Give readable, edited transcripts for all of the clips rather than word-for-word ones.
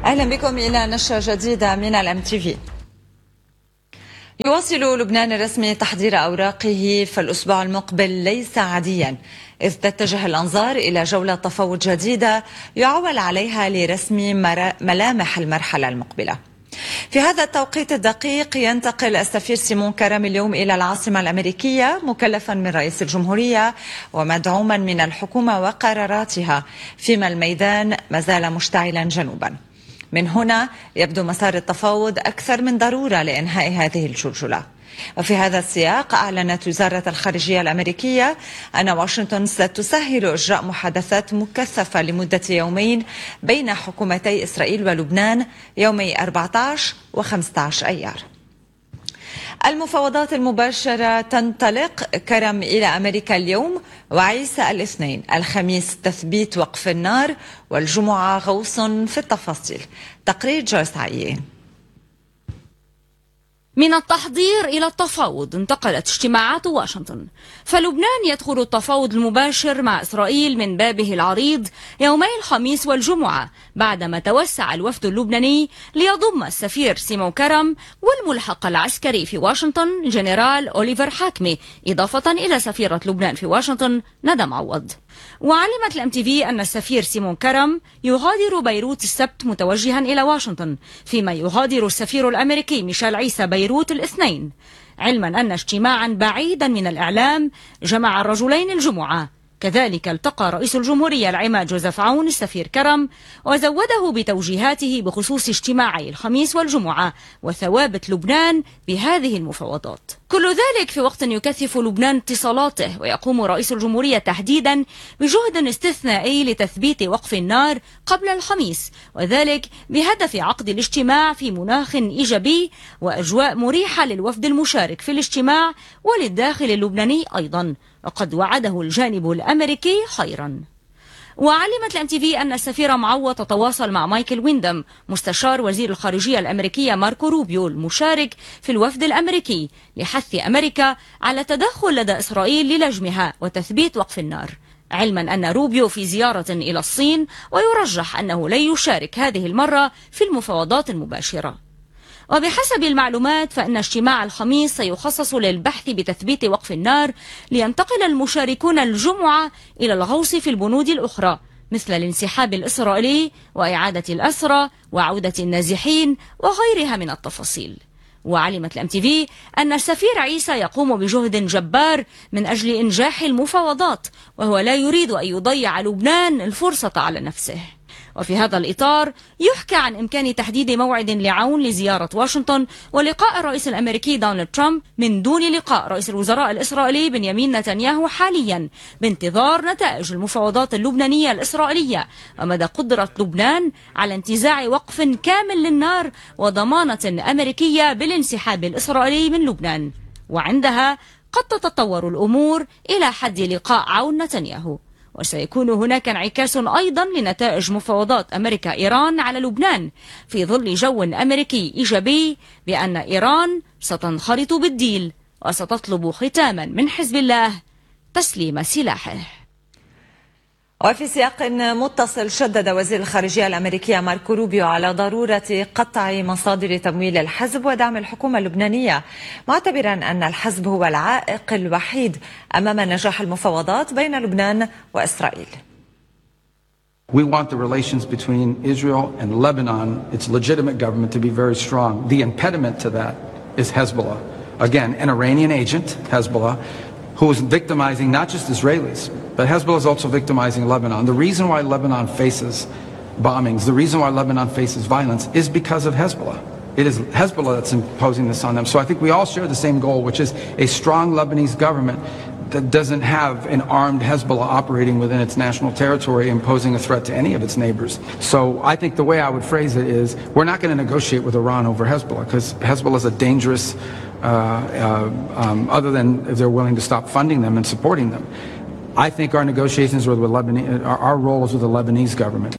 أهلا بكم إلى نشرة جديدة من الMTV. يواصل لبنان الرسمي تحضير أوراقه، فالأسبوع المقبل ليس عاديا، إذ تتجه الأنظار إلى جولة تفاوض جديدة يعول عليها لرسم ملامح المرحلة المقبلة. في هذا التوقيت الدقيق ينتقل السفير سيمون كرم اليوم إلى العاصمة الأمريكية مكلفا من رئيس الجمهورية ومدعوما من الحكومة وقراراتها، فيما الميدان ما زال مشتعلا جنوبا. من هنا يبدو مسار التفاوض أكثر من ضرورة لإنهاء هذه الجلجلة. وفي هذا السياق أعلنت وزارة الخارجية الأمريكية أن واشنطن ستسهل إجراء محادثات مكثفة لمدة يومين بين حكومتي إسرائيل ولبنان يومي 14 و15 أيار. المفاوضات المباشرة تنطلق، كرم إلى أمريكا اليوم وعيسى الاثنين، الخميس تثبيت وقف النار، والجمعة غوص في التفاصيل. تقرير جويس عيين. من التحضير إلى التفاوض انتقلت اجتماعات واشنطن، فلبنان يدخل التفاوض المباشر مع إسرائيل من بابه العريض يومي الخميس والجمعة، بعدما توسع الوفد اللبناني ليضم السفير سيمون كرم والملحق العسكري في واشنطن جنرال أوليفر حاكمي، إضافة إلى سفيرة لبنان في واشنطن ندى معوض. وعلمت الMTV أن السفير سيمون كرم يغادر بيروت السبت متوجها إلى واشنطن، فيما يغادر السفير الأمريكي ميشيل عيسى بيروت الاثنين، علما أن اجتماعا بعيدا من الإعلام جمع الرجلين الجمعة. كذلك التقى رئيس الجمهورية العماد جوزيف عون السفير كرم وزوده بتوجيهاته بخصوص اجتماعي الخميس والجمعة وثوابت لبنان بهذه المفاوضات. كل ذلك في وقت يكثف لبنان اتصالاته، ويقوم رئيس الجمهورية تحديدا بجهد استثنائي لتثبيت وقف النار قبل الخميس، وذلك بهدف عقد الاجتماع في مناخ إيجابي وأجواء مريحة للوفد المشارك في الاجتماع وللداخل اللبناني أيضا، وقد وعده الجانب الأمريكي خيرا. وعلمت الMTV أن السفير معوض تتواصل مع مايكل ويندم مستشار وزير الخارجية الأمريكية ماركو روبيو المشارك في الوفد الأمريكي لحث أمريكا على التدخل لدى إسرائيل للجمها وتثبيت وقف النار، علما أن روبيو في زيارة إلى الصين ويرجح أنه لن يشارك هذه المرة في المفاوضات المباشرة. وبحسب المعلومات فإن اجتماع الخميس سيخصص للبحث بتثبيت وقف النار، لينتقل المشاركون الجمعة إلى الغوص في البنود الأخرى مثل الانسحاب الإسرائيلي وإعادة الأسرى وعودة النازحين وغيرها من التفاصيل. وعلمت الMTV أن السفير عيسى يقوم بجهد جبار من أجل إنجاح المفاوضات، وهو لا يريد أن يضيع لبنان الفرصة على نفسه. وفي هذا الإطار يحكى عن إمكان تحديد موعد لعون لزيارة واشنطن ولقاء الرئيس الأمريكي دونالد ترامب من دون لقاء رئيس الوزراء الإسرائيلي بنيامين نتنياهو حاليا، بانتظار نتائج المفاوضات اللبنانية الإسرائيلية ومدى قدرة لبنان على انتزاع وقف كامل للنار وضمانة أمريكية بالانسحاب الإسرائيلي من لبنان. وعندها قد تتطور الأمور إلى حد لقاء عون نتنياهو، وسيكون هناك انعكاس أيضا لنتائج مفاوضات أمريكا-إيران على لبنان في ظل جو أمريكي إيجابي بأن إيران ستنخرط بالديل وستطلب ختاما من حزب الله تسليم سلاحه. وفي سياق متصل شدد وزير الخارجية الأمريكية ماركو روبيو على ضرورة قطع مصادر تمويل الحزب ودعم الحكومة اللبنانية، معتبرا أن الحزب هو العائق الوحيد أمام نجاح المفاوضات بين لبنان وإسرائيل. We want the relations between Israel and Lebanon, its legitimate government, to be very strong. The impediment to that is Hezbollah. Again, an Iranian agent, Hezbollah, who is victimizing not just Israelis, but Hezbollah is also victimizing Lebanon. The reason why Lebanon faces bombings, the reason why Lebanon faces violence is because of Hezbollah. It is Hezbollah that's imposing this on them. So I think we all share the same goal, which is a strong Lebanese government that doesn't have an armed Hezbollah operating within its national territory, imposing a threat to any of its neighbors. So I think the way I would phrase it is, we're not going to negotiate with Iran over Hezbollah, because Hezbollah is a dangerous, other than if they're willing to stop funding them and supporting them. I think our negotiations with Lebanese, our role is with the Lebanese government.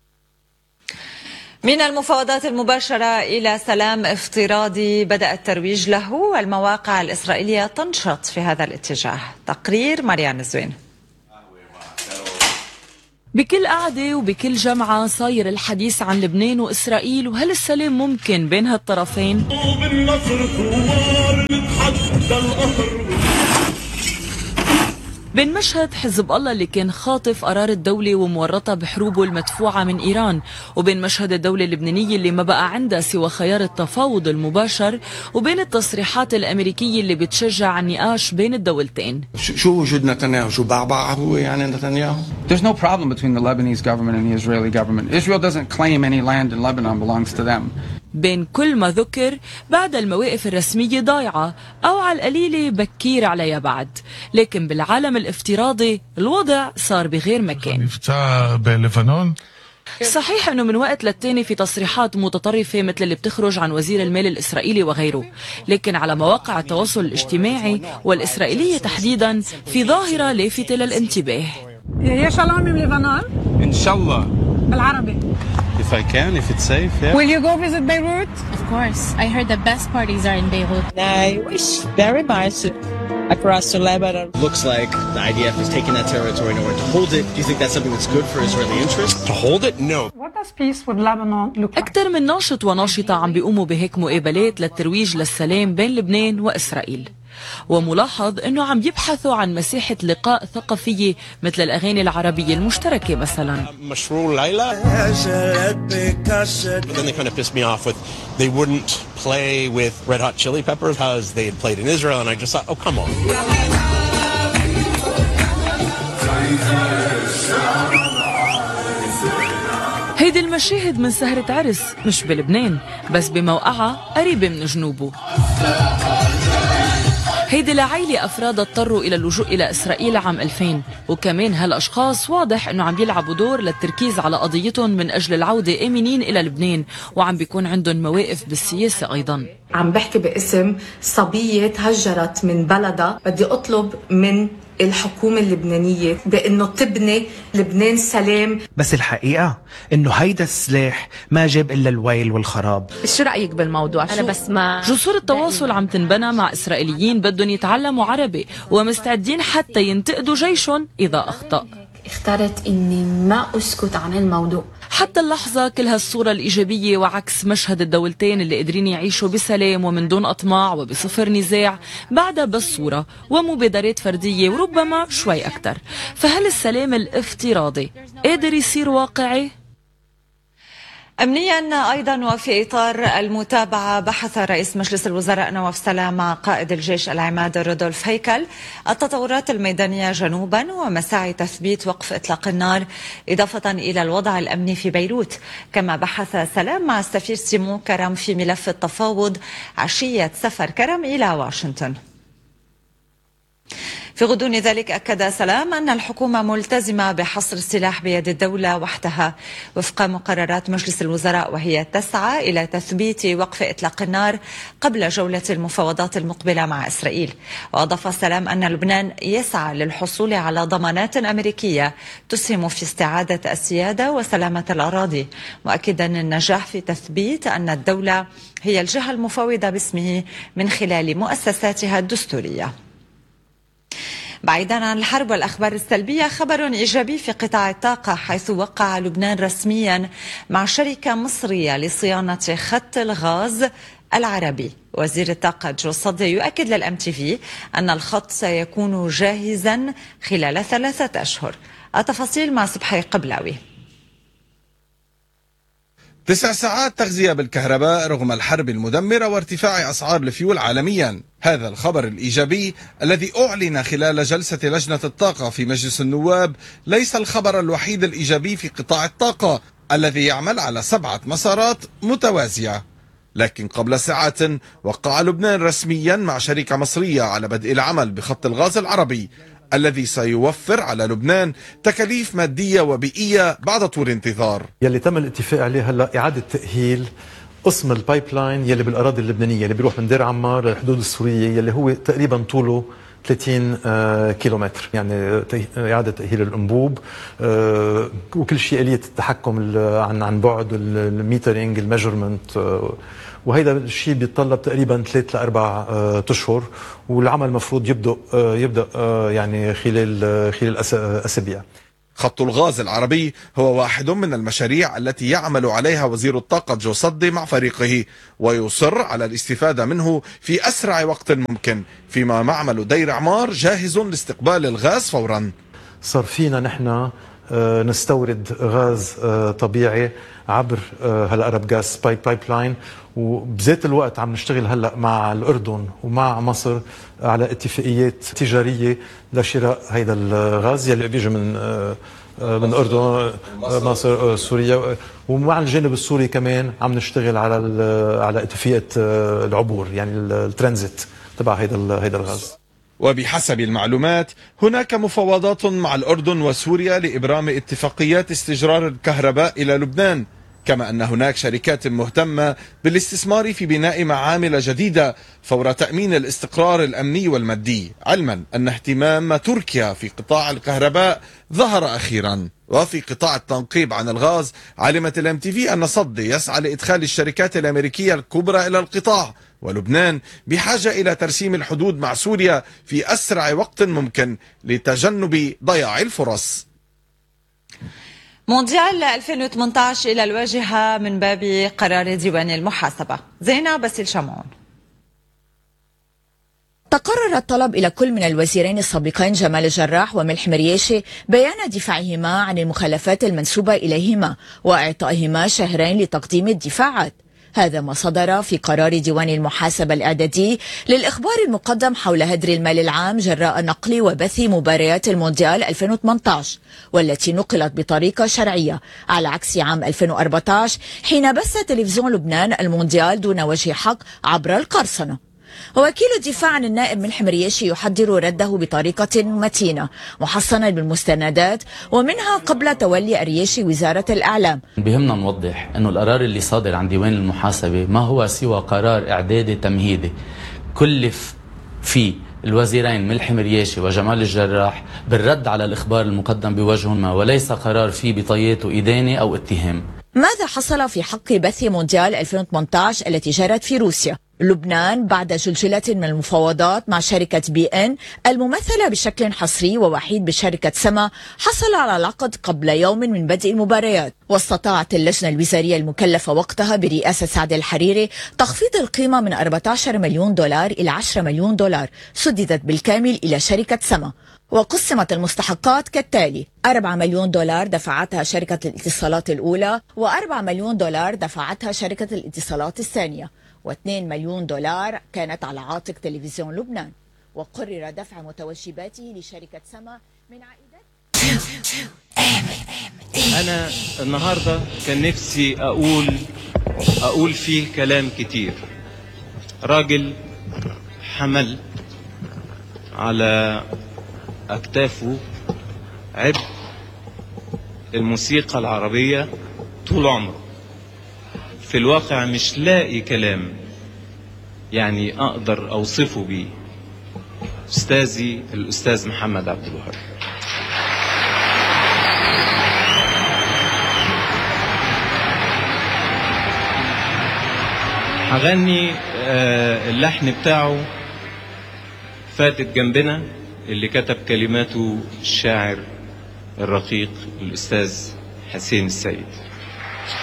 من المفاوضات المباشرة إلى سلام افتراضي بدأ الترويج له، والمواقع الإسرائيلية تنشط في هذا الاتجاه. تقرير مريان الزوين. بكل قعدة وبكل جمعة صاير الحديث عن لبنان وإسرائيل، وهل السلام ممكن بين هالطرفين؟ بين مشهد حزب الله اللي كان خاطف قرار الدولة ومورطة بحروبه المدفوعة من إيران، وبين مشهد الدولة اللبنانية اللي ما بقى عندها سوى خيار التفاوض المباشر، وبين التصريحات الأمريكية اللي بتشجع النقاش بين الدولتين. شو وجود نتنياهو؟ شو بعبع هو يعني نتنياهو؟ There's no problem between the Lebanese government and the Israeli government. Israel doesn't claim any land in Lebanon belongs to them. بين كل ما ذكر بعد المواقف الرسمية ضايعة أو على القليلة بكير عليها بعد، لكن بالعالم الافتراضي الوضع صار بغير مكان. صحيح أنه من وقت للتاني في تصريحات متطرفة مثل اللي بتخرج عن وزير المال الإسرائيلي وغيره، لكن على مواقع التواصل الاجتماعي والإسرائيلية تحديدا في ظاهرة لافتة للانتباه. يا سلام من لبنان إن شاء الله بالعربي. If I can, if it's safe, yeah. Will you go visit Beirut? Of course. I heard the best parties are in Beirut. I wish very much across to Lebanon. Looks like the IDF is taking that territory in order to hold it. Do you think that's something that's good for Israeli interests? To hold it? No. What does peace with Lebanon look like? أكثر من ناشط وناشطة عم بيقوموا بهيك مقابلات للترويج للسلام بين لبنان وإسرائيل، وملاحظ أنه عم يبحثوا عن مساحة لقاء ثقافية مثل الأغاني العربية المشتركة مثلا. مشروع ليلى. But then they kind of pissed me off with they wouldn't play with Red Hot Chili Peppers because they had played in Israel, and I just thought, oh come on. هيدي المشاهد من سهرة عرس مش بلبنان بس بموقعها قريبة من جنوبه. هيدي لعائلة أفراد اضطروا إلى اللجوء إلى إسرائيل عام 2000، وكمان هالأشخاص واضح أنه عم يلعبوا دور للتركيز على قضيتهم من أجل العودة آمنين إلى لبنان، وعم بيكون عندهم مواقف بالسياسة أيضا. عم بحكي باسم صبية تهجرت من بلدها، بدي أطلب من الحكومة اللبنانية بأنه تبني لبنان سلام. بس الحقيقة أنه هيدا السلاح ما جاب إلا الويل والخراب. شو رأيك بالموضوع؟ أنا بسمع جسور التواصل عم تنبنى مع إسرائيليين بدهم يتعلموا عربي ومستعدين حتى ينتقدوا جيشهم إذا أخطأ. اخترت إني ما أسكت عن الموضوع. حتى اللحظة كل هالصورة الإيجابية وعكس مشهد الدولتين اللي قادرين يعيشوا بسلام ومن دون أطماع وبصفر نزاع بعدها بس صورة ومبادرات فردية وربما شوي أكتر. فهل السلام الافتراضي قادر يصير واقعي؟ أمنيا أيضا وفي إطار المتابعة بحث رئيس مجلس الوزراء نواف سلام مع قائد الجيش العماد رودولف هيكل التطورات الميدانية جنوبا ومساعي تثبيت وقف إطلاق النار إضافة إلى الوضع الأمني في بيروت. كما بحث سلام مع السفير سيمون كرم في ملف التفاوض عشية سفر كرم إلى واشنطن. في غضون ذلك أكد سلام أن الحكومة ملتزمة بحصر السلاح بيد الدولة وحدها وفق مقررات مجلس الوزراء، وهي تسعى إلى تثبيت وقف إطلاق النار قبل جولة المفاوضات المقبلة مع إسرائيل. وأضاف سلام أن لبنان يسعى للحصول على ضمانات أمريكية تسهم في استعادة السيادة وسلامة الأراضي، مؤكدا النجاح في تثبيت أن الدولة هي الجهة المفاوضة باسمه من خلال مؤسساتها الدستورية. بعيدا عن الحرب والأخبار السلبية، خبر إيجابي في قطاع الطاقة، حيث وقع لبنان رسميا مع شركة مصرية لصيانة خط الغاز العربي. وزير الطاقة جو صدي يؤكد للMTV أن الخط سيكون جاهزا خلال 3 أشهر. التفاصيل مع صبحي قبلاوي. 9 ساعات تغذية بالكهرباء رغم الحرب المدمرة وارتفاع أسعار الفيول عالميا. هذا الخبر الإيجابي الذي أعلن خلال جلسة لجنة الطاقة في مجلس النواب ليس الخبر الوحيد الإيجابي في قطاع الطاقة الذي يعمل على 7 مسارات متوازية. لكن قبل ساعات وقع لبنان رسميا مع شركة مصرية على بدء العمل بخط الغاز العربي الذي سيوفر على لبنان تكاليف مادية وبيئية بعد طول انتظار. يلي تم الاتفاق عليه هلا إعادة تأهيل قسم البايب لاين يلي بالأراضي اللبنانية اللي بيروح من دير عمار للحدود السورية، يلي هو تقريبا طوله 30 كيلومتر، يعني إعادة تأهيل الأنبوب وكل شيء آلية التحكم عن بعد، الميترينج، الميجرمنت، وهذا الشيء بيتطلب تقريبا 3 ل 4 أشهر، والعمل المفروض يبدأ يعني خلال أسابيع. خط الغاز العربي هو واحد من المشاريع التي يعمل عليها وزير الطاقة جو صدي مع فريقه، ويصر على الاستفادة منه في أسرع وقت ممكن، فيما معمل دير عمار جاهز لاستقبال الغاز فورا. صار فينا نحن نستورد غاز طبيعي عبر هالأرب غاز بايب لاين، وبذات الوقت عم نشتغل هلا مع الأردن ومع مصر على اتفاقيات تجارية لشراء هيدا الغاز يلي بيجي من الأردن، مصر، سوريا، ومع الجانب السوري كمان عم نشتغل على اتفاقية العبور، يعني الترانزيت تبع هيدا الغاز. وبحسب المعلومات هناك مفاوضات مع الأردن وسوريا لإبرام اتفاقيات استجرار الكهرباء إلى لبنان، كما أن هناك شركات مهتمة بالاستثمار في بناء معامل جديدة فور تأمين الاستقرار الأمني والمادي، علما أن اهتمام تركيا في قطاع الكهرباء ظهر أخيرا. وفي قطاع التنقيب عن الغاز علمت الMTV أن صدي يسعى لإدخال الشركات الأمريكية الكبرى إلى القطاع، ولبنان بحاجة إلى ترسيم الحدود مع سوريا في أسرع وقت ممكن لتجنب ضياع الفرص. مونديال 2018 إلى الواجهة من باب قرار ديوان المحاسبة. زينب باسيل شمعون. تقرر الطلب إلى كل من الوزيرين السابقين جمال الجراح وملحم رياشي بيان دفاعهما عن المخالفات المنسوبة إليهما وإعطائهما شهرين لتقديم الدفاعات. هذا ما صدر في قرار ديوان المحاسبة الإعدادي للإخبار المقدم حول هدر المال العام جراء نقل وبث مباريات المونديال 2018، والتي نقلت بطريقة شرعية على عكس عام 2014 حين بث تلفزيون لبنان المونديال دون وجه حق عبر القرصنة. وكيل الدفاع عن النائب ملحم رياشي يحضر رده بطريقة متينة محصنة بالمستندات، ومنها قبل تولي الرياشي وزارة الإعلام. بهمنا نوضح أنه القرار اللي صادر عن ديوان المحاسبة ما هو سوى قرار إعدادي تمهيدي كلف فيه الوزيرين ملحم رياشي وجمال الجراح بالرد على الإخبار المقدم بوجههما، وليس قرار فيه بطيات إدانة أو اتهام. ماذا حصل في حق بث مونديال 2018 التي جرت في روسيا؟ لبنان بعد جلجلة من المفاوضات مع شركة BN الممثلة بشكل حصري ووحيد بشركة سما حصل على العقد قبل يوم من بدء المباريات، واستطاعت اللجنة الوزارية المكلفة وقتها برئاسة سعد الحريري تخفيض القيمة من 14 مليون دولار إلى 10 مليون دولار سددت بالكامل إلى شركة سما. وقسمت المستحقات كالتالي: 4 مليون دولار دفعتها شركة الاتصالات الأولى، و4 مليون دولار دفعتها شركة الاتصالات الثانية، و2 مليون دولار كانت على عاتق تلفزيون لبنان. وقرر دفع متوجباته لشركة سما من عائدات. أنا النهاردة كان نفسي أقول فيه كلام كتير. راجل حمل على أكتافه عبء الموسيقى العربية طول عمره. في الواقع مش لاقي كلام يعني أقدر أوصفه بيه. أستاذي الأستاذ محمد عبد الوهاب. هغني اللحن بتاعه فاتت جنبنا اللي كتب كلماته الشاعر الرقيق الأستاذ حسين السيد.